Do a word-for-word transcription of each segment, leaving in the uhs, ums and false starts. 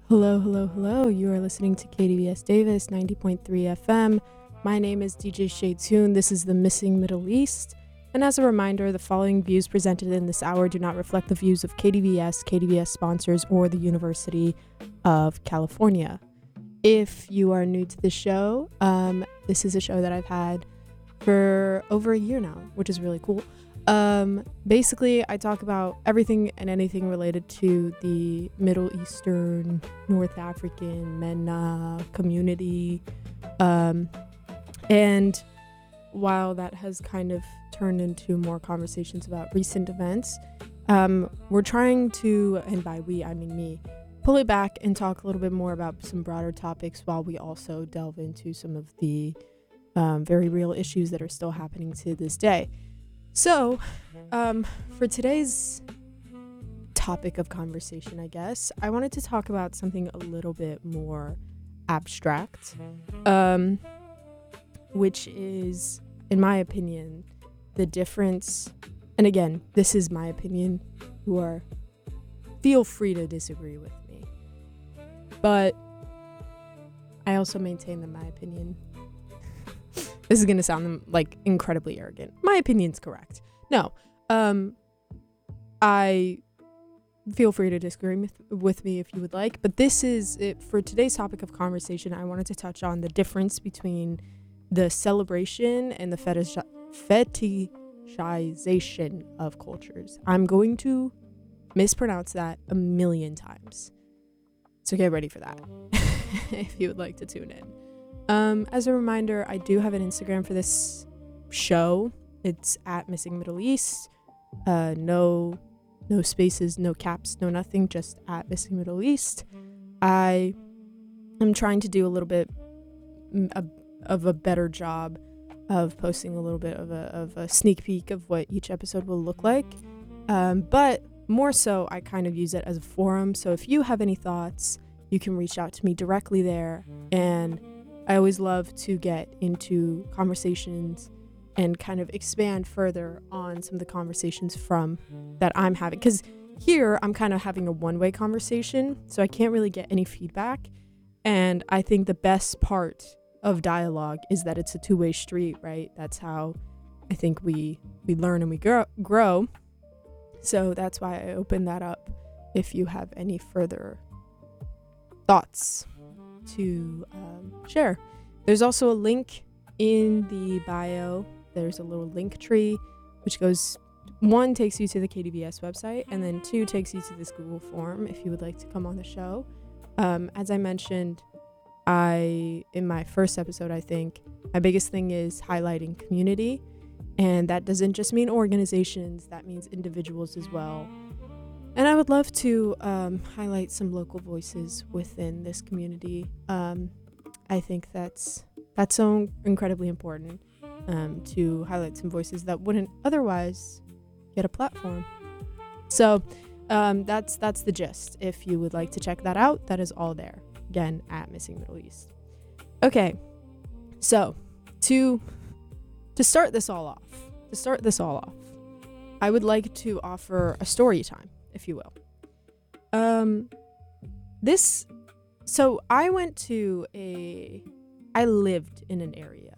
Hello, hello, hello. You are listening to K D V S Davis ninety point three F M. My name is D J Shadetoon. This is the Missing Middle East. And as a reminder, the following views presented in this hour do not reflect the views of K D V S, K D V S sponsors, or the University of California. If you are new to the show, um, this is a show that I've had for over a year now, which is really cool. Um, basically, I talk about everything and anything related to the Middle Eastern, North African, MENA community. Um, and while that has kind of turned into more conversations about recent events, um, we're trying to, and by we, I mean me, pull it back and talk a little bit more about some broader topics while we also delve into some of the um, very real issues that are still happening to this day. So, um, for today's topic of conversation, I guess, I wanted to talk about something a little bit more abstract, um, which is, in my opinion, the difference. And again, this is my opinion. You are, feel free to disagree with me. But I also maintain that my opinion this is going to sound like incredibly arrogant. My opinion's correct. No, um, I feel free to disagree with, with me if you would like. But this is it for today's topic of conversation. I wanted to touch on the difference between the celebration and the fetish, fetishization of cultures. I'm going to mispronounce that a million times. So get ready for that if you would like to tune in. Um, as a reminder, I do have an Instagram for this show. It's at Missing Middle East. Uh, no, no spaces, no caps, no nothing, just at Missing Middle East. I am trying to do a little bit a, of a better job of posting a little bit of a, of a sneak peek of what each episode will look like. Um, but more so, I kind of use it as a forum. So if you have any thoughts, you can reach out to me directly there. And I always love to get into conversations and kind of expand further on some of the conversations from that I'm having. Because here I'm kind of having a one-way conversation, so I can't really get any feedback. And I think the best part of dialogue is that it's a two-way street, right? That's how I think we we learn and we grow. grow. So that's why I open that up if you have any further thoughts to um, share. There's also a link in the bio. There's a little link tree which goes, one takes you to the K D V S website, and then two takes you to this Google form if you would like to come on the show. Um, as I mentioned, I in my first episode, I think my biggest thing is highlighting community, and that doesn't just mean organizations, that means individuals as well. And I would love to um, highlight some local voices within this community. Um, I think that's that's so incredibly important um, to highlight some voices that wouldn't otherwise get a platform. So um, that's that's the gist. If you would like to check that out, that is all there. Again, at Missing Middle East. Okay, so to to start this all off, to start this all off, I would like to offer a story time, if you will. Um, this, so I went to a, I lived in an area.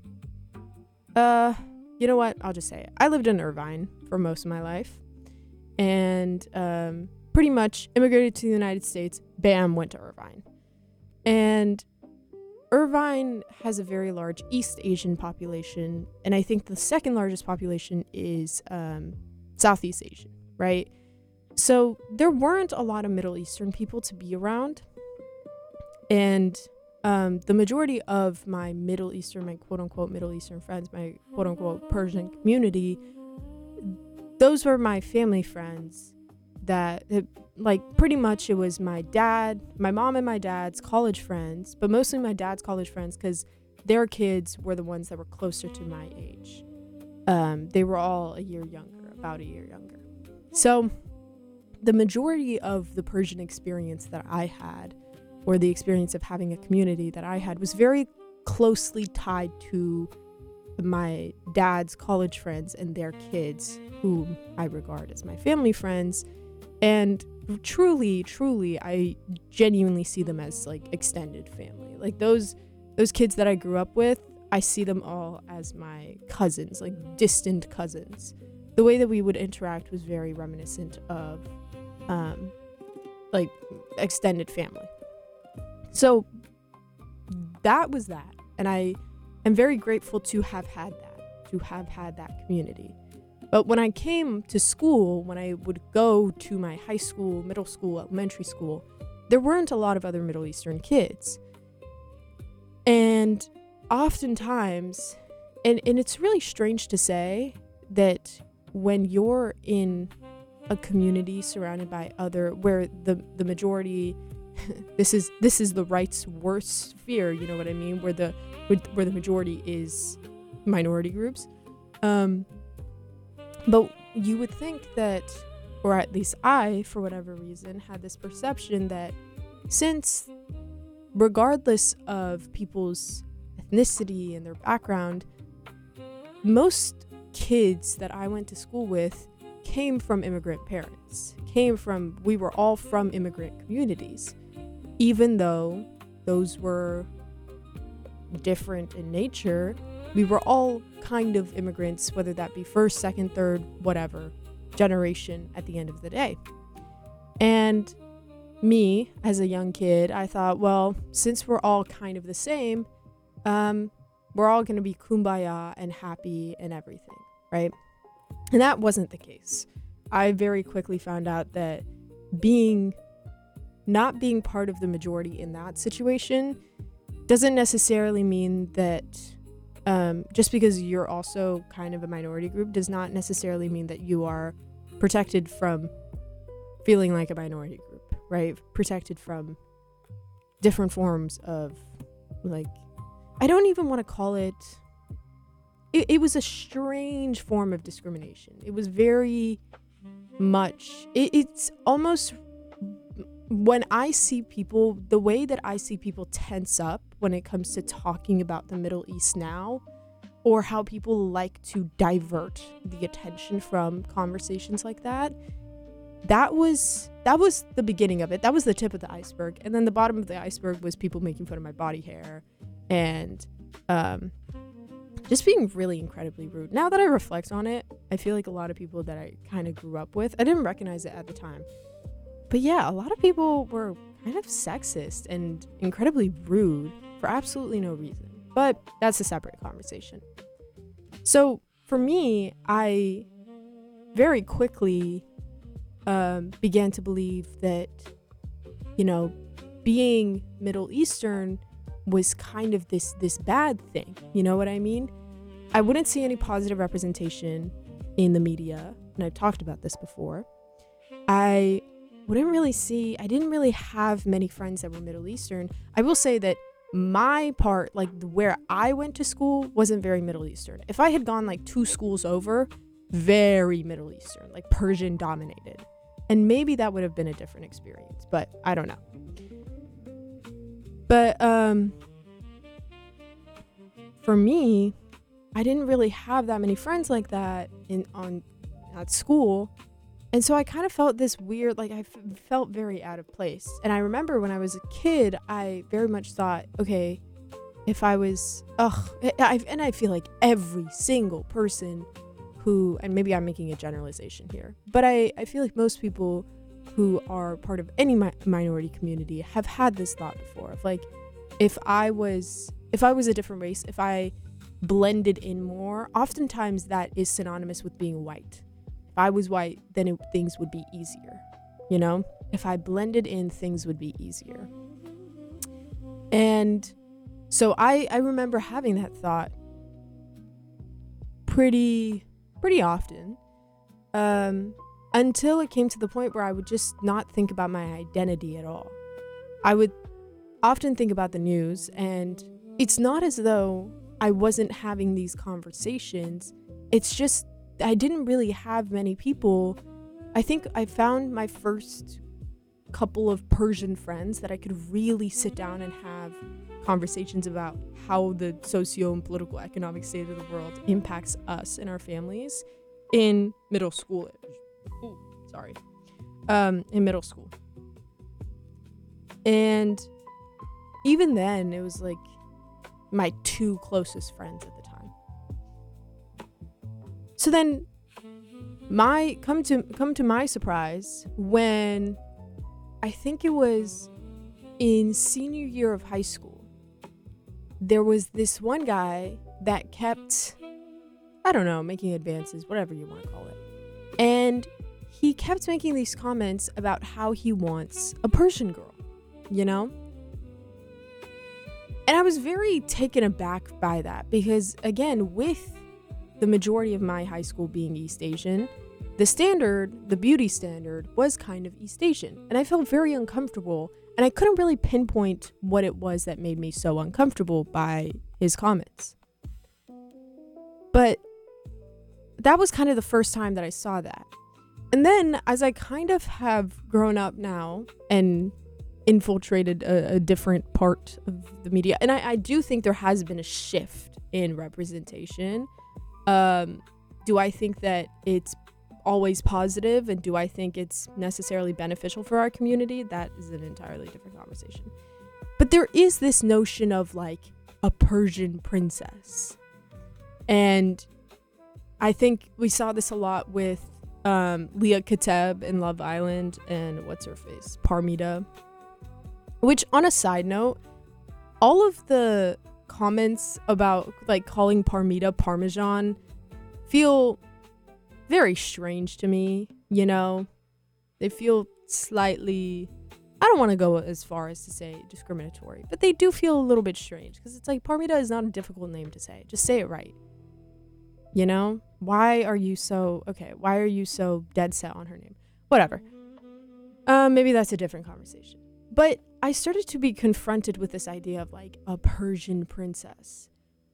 Uh, you know what? I'll just say it. I lived in Irvine for most of my life, and um, pretty much immigrated to the United States. Bam, went to Irvine, and Irvine has a very large East Asian population, and I think the second largest population is um, Southeast Asian, right? So there weren't a lot of Middle Eastern people to be around. And um, the majority of my Middle Eastern, my quote-unquote Middle Eastern friends, my quote-unquote Persian community, those were my family friends that, it, like, pretty much it was my dad, my mom and my dad's college friends, but mostly my dad's college friends because their kids were the ones that were closer to my age. Um, they were all a year younger, about a year younger. So the majority of the Persian experience that I had, or the experience of having a community that I had, was very closely tied to my dad's college friends and their kids, whom I regard as my family friends. And truly, truly, I genuinely see them as like extended family. Like those those kids that I grew up with, I see them all as my cousins, like distant cousins. The way that we would interact was very reminiscent of um, like extended family. So that was that. And I am very grateful to have had that, to have had that community. But when I came to school, when I would go to my high school, middle school, elementary school, there weren't a lot of other Middle Eastern kids. And oftentimes, and, and it's really strange to say that when you're in a community surrounded by other, where the, the majority, this is this is the right's worst fear, you know what I mean? Where the where the majority is minority groups. Um, but you would think that, or at least I, for whatever reason, had this perception that since, regardless of people's ethnicity and their background, most kids that I went to school with came from immigrant parents, came from, we were all from immigrant communities, even though those were different in nature. We were all kind of immigrants, whether that be first, second, third, whatever generation at the end of the day. And me, as a young kid, I thought, well, since we're all kind of the same, um, we're all going to be kumbaya and happy and everything, right? And that wasn't the case. I very quickly found out that being, not being part of the majority in that situation doesn't necessarily mean that um, just because you're also kind of a minority group does not necessarily mean that you are protected from feeling like a minority group, right? Protected from different forms of, like, I don't even want to call it, it, it was a strange form of discrimination. It was very much, it, it's almost, when I see people, the way that I see people tense up when it comes to talking about the Middle East now, or how people like to divert the attention from conversations like that, that was that was the beginning of it. That was the tip of the iceberg. And then the bottom of the iceberg was people making fun of my body hair and um, just being really incredibly rude. Now that I reflect on it, I feel like a lot of people that I kind of grew up with, I didn't recognize it at the time. But yeah, a lot of people were kind of sexist and incredibly rude for absolutely no reason. But that's a separate conversation. So for me, I very quickly um, began to believe that, you know, being Middle Eastern was kind of this this bad thing. You know what I mean? I wouldn't see any positive representation in the media, and I've talked about this before. I wouldn't really see, I didn't really have many friends that were Middle Eastern. I will say that my part, like where I went to school, wasn't very Middle Eastern. If I had gone like two schools over, very Middle Eastern, like Persian dominated. And maybe that would have been a different experience, but I don't know. But um, for me, I didn't really have that many friends like that in on at school. And so I kind of felt this weird, like I f- felt very out of place. And I remember when I was a kid, I very much thought, okay, if I was, ugh, I, and I feel like every single person who, and maybe I'm making a generalization here, but I, I feel like most people who are part of any mi- minority community have had this thought before of like, if I was, if I was a different race, if I blended in more, oftentimes that is synonymous with being white. If I was white, then it, things would be easier, you know? If I blended in, things would be easier. And so I, I remember having that thought pretty, pretty often, um, until it came to the point where I would just not think about my identity at all. I would often think about the news, and it's not as though I wasn't having these conversations. It's just I didn't really have many people. I think I found my first couple of Persian friends that I could really sit down and have conversations about how the socio and political economic state of the world impacts us and our families in middle school. Ooh, sorry. um, in middle school. And even then, it was like my two closest friends at the time. So then, my come to come to my surprise when I think it was in senior year of high school, there was this one guy that kept, I don't know, making advances, whatever you want to call it. And he kept making these comments about how he wants a Persian girl, you know? And I was very taken aback by that because, again, with the majority of my high school being East Asian, the standard, the beauty standard, was kind of East Asian. And I felt very uncomfortable, and I couldn't really pinpoint what it was that made me so uncomfortable by his comments. But that was kind of the first time that I saw that. And then, as I kind of have grown up now and infiltrated a, a different part of the media, and I, I do think there has been a shift in representation. Um, do I think that it's always positive, and do I think it's necessarily beneficial for our community? That is an entirely different conversation. But there is this notion of like a Persian princess. And I think we saw this a lot with um, Leah Kateb in Love Island and what's her face, Parmita. Which, on a side note, all of the comments about like calling Parmita Parmesan feel very strange to me, you know? They feel slightly, I don't want to go as far as to say discriminatory, but they do feel a little bit strange because it's like Parmita is not a difficult name to say. Just say it right. You know? Why are you so, okay, why are you so dead set on her name? Whatever. Um, maybe that's a different conversation. But I started to be confronted with this idea of like a Persian princess.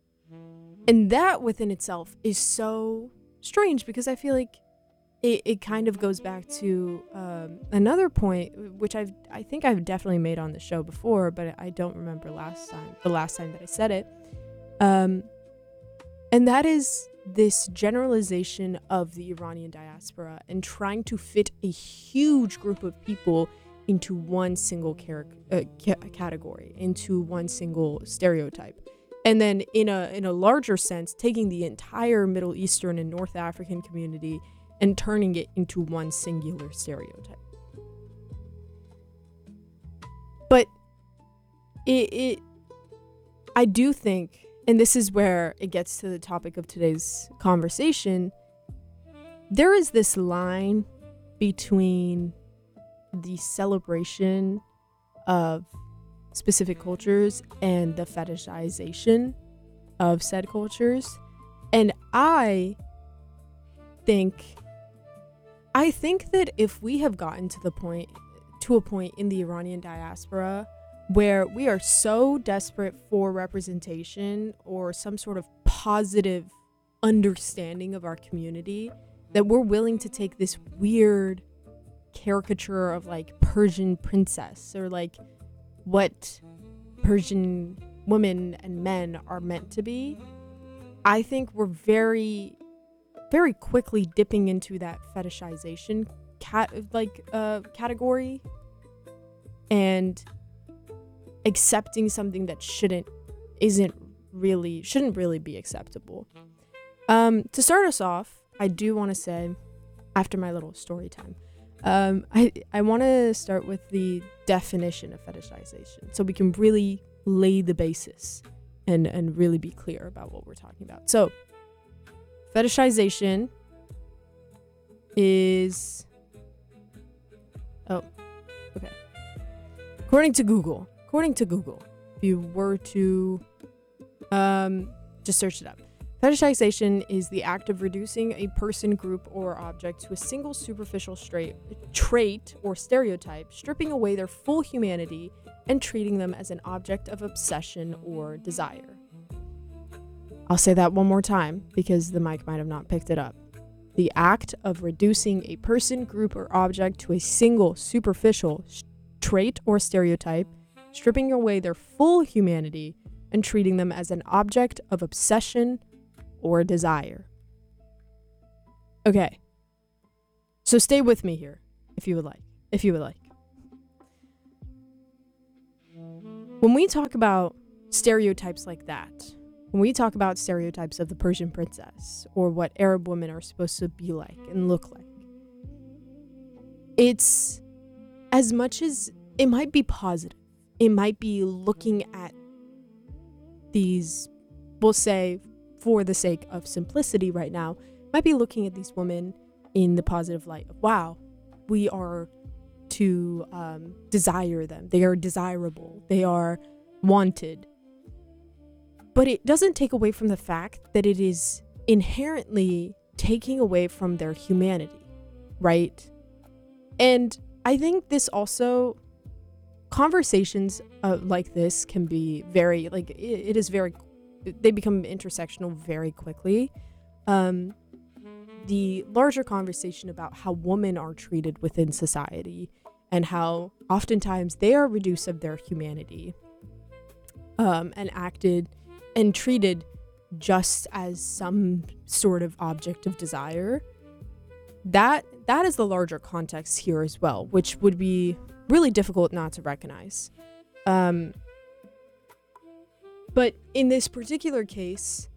And that within itself is so strange because I feel like it, it kind of goes back to um, another point, which I've I think I've definitely made on the show before, but I don't remember last time, the last time that I said it. Um, and that is this generalization of the Iranian diaspora and trying to fit a huge group of people into one single car- uh, ca- category, into one single stereotype. And then in a in a larger sense, taking the entire Middle Eastern and North African community and turning it into one singular stereotype. But it, it I do think, and this is where it gets to the topic of today's conversation, there is this line between the celebration of specific cultures and the fetishization of said cultures. And I think I think that if we have gotten to the point to a point in the Iranian diaspora where we are so desperate for representation or some sort of positive understanding of our community that we're willing to take this weird caricature of like Persian princess or like what Persian women and men are meant to be, I think we're very, very quickly dipping into that fetishization cat like uh, category and accepting something that shouldn't, isn't really, shouldn't really be acceptable. Um, to start us off, I do want to say, after my little story time, um, I I want to start with the definition of fetishization, so we can really lay the basis and and really be clear about what we're talking about. So, fetishization is oh, okay. According to Google, according to Google, if you were to um just search it up. Fetishization is the act of reducing a person, group, or object to a single superficial straight, trait or stereotype, stripping away their full humanity, and treating them as an object of obsession or desire. I'll say that one more time because the mic might have not picked it up. The act of reducing a person, group, or object to a single superficial sh- trait or stereotype, stripping away their full humanity, and treating them as an object of obsession or desire. Okay, so stay with me here. if you would like. If you would like. When we talk about stereotypes like that, when we talk about stereotypes of the Persian princess or what Arab women are supposed to be like and look like, it's as much as it might be positive, it might be looking at these, we'll say for the sake of simplicity right now, might be looking at these women in the positive light of, wow, we are to um, desire them. They are desirable. They are wanted. But it doesn't take away from the fact that it is inherently taking away from their humanity, right? And I think this also, conversations uh, like this can be very, like, it, it is very, they become intersectional very quickly. Um, the larger conversation about how women are treated within society and how oftentimes they are reduced of their humanity um, and acted and treated just as some sort of object of desire. That that is the larger context here as well, which would be really difficult not to recognize. Um, but in this particular case,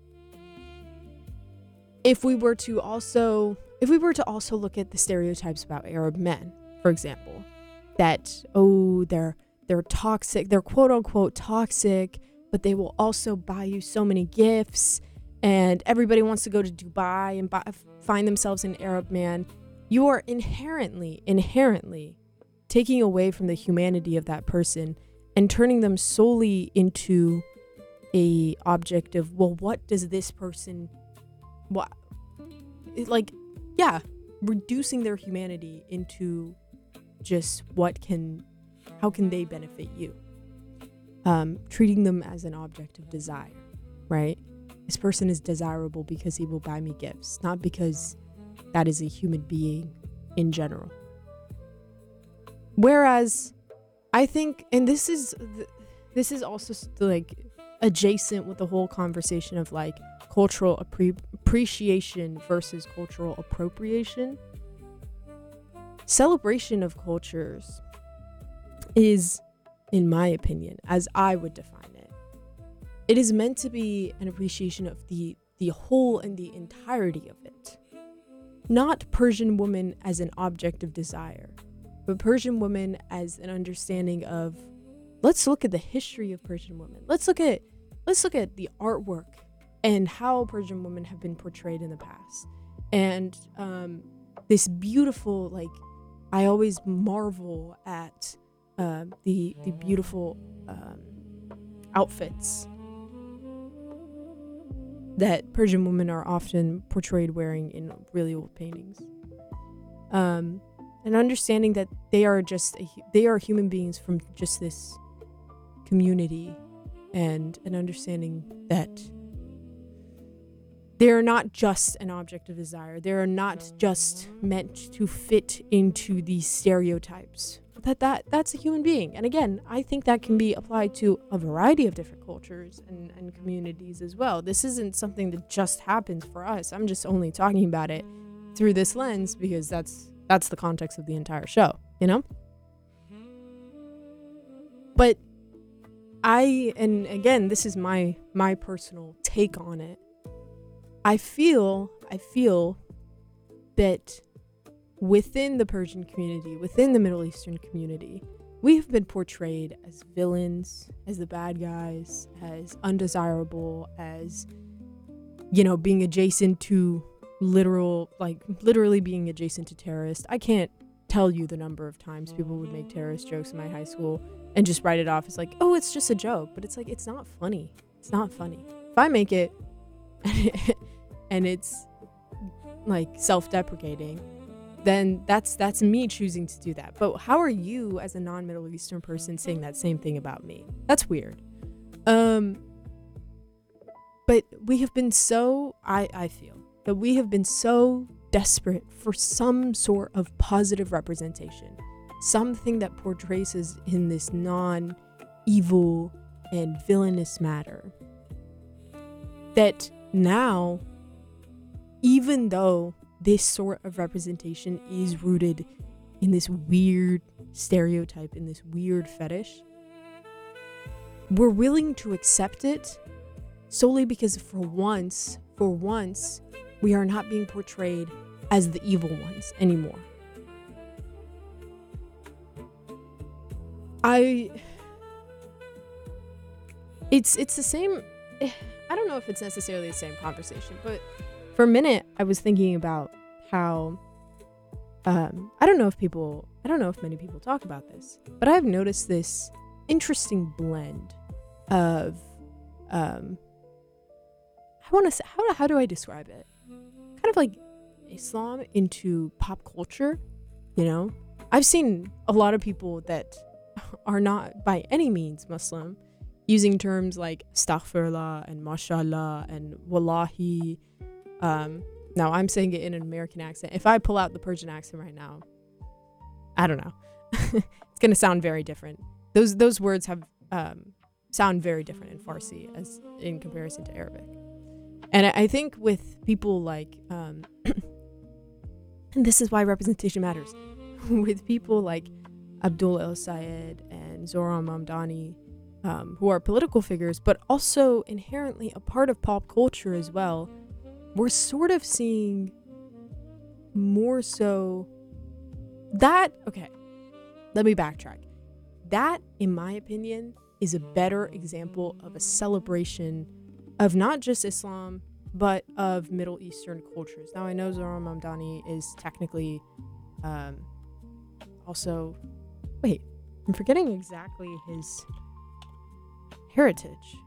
if we were to also, if we were to also look at the stereotypes about Arab men, for example, that, oh, they're they're toxic, they're quote unquote toxic, but they will also buy you so many gifts, and everybody wants to go to Dubai and buy, find themselves an Arab man. You are inherently, inherently taking away from the humanity of that person and turning them solely into a object of, well, what does this person, what, like, yeah, reducing their humanity into just what can, how can they benefit you? Um, treating them as an object of desire, right? This person is desirable because he will buy me gifts, not because that is a human being in general. Whereas I think, and this is, this is also like adjacent with the whole conversation of like cultural appre- appreciation versus cultural appropriation. Celebration of cultures is, in my opinion, as I would define it, it is meant to be an appreciation of the the whole and the entirety of it. Not Persian woman as an object of desire, but Persian woman as an understanding of, let's look at the history of Persian women. Let's look at let's look at the artwork and how Persian women have been portrayed in the past. And um, this beautiful, like, I always marvel at uh, the the beautiful um, outfits that Persian women are often portrayed wearing in really old paintings. Um, and understanding that they are just, a, they are human beings from just this community, and an understanding that they are not just an object of desire. They are not just meant to fit into these stereotypes. That, that that's a human being. And again, I think that can be applied to a variety of different cultures and, and communities as well. This isn't something that just happens for us. I'm just only talking about it through this lens because that's that's the context of the entire show, you know? But I, and again, this is my my personal take on it. I feel, I feel that within the Persian community, within the Middle Eastern community, we have been portrayed as villains, as the bad guys, as undesirable, as, you know, being adjacent to literal, like literally being adjacent to terrorists. I can't tell you the number of times people would make terrorist jokes in my high school and just write it off as like, oh, it's just a joke. But it's like, it's not funny. It's not funny. If I make it and it's like self-deprecating, then that's that's me choosing to do that. But how are you as a non-Middle Eastern person saying that same thing about me? That's weird. Um, but we have been so, I, I feel that we have been so desperate for some sort of positive representation, something that portrays us in this non-evil and villainous matter, that now, even though this sort of representation is rooted in this weird stereotype, in this weird fetish, we're willing to accept it solely because for once, for once, we are not being portrayed as the evil ones anymore. I it's it's the same. I don't know if it's necessarily the same conversation, but for a minute I was thinking about how um I don't know if people I don't know if many people talk about this, but I've noticed this interesting blend of um I want to say how how do I describe it? Kind of like Islam into pop culture, you know? I've seen a lot of people that are not by any means Muslim using terms like astaghfirullah and mashallah and wallahi. Um, now I'm saying it in an American accent. If I pull out the Persian accent right now, I don't know. It's going to sound very different. Those those words have um, sound very different in Farsi as in comparison to Arabic. And I, I think with people like, um, and this is why representation matters, with people like Abdullah El-Sayed and Zohran Mamdani, um, who are political figures, but also inherently a part of pop culture as well, we're sort of seeing more so that, okay, let me backtrack. That, in my opinion, is a better example of a celebration of not just Islam, but of Middle Eastern cultures. Now, I know Zohran Mamdani is technically um, also... Wait, I'm forgetting exactly his heritage.